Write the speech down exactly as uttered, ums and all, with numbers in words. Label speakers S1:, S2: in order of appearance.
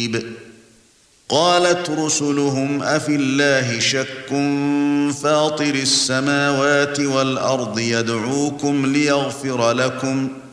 S1: مريب قالت رسلهم أفي الله شك فاطر السماوات والأرض يدعوكم ليغفر لكم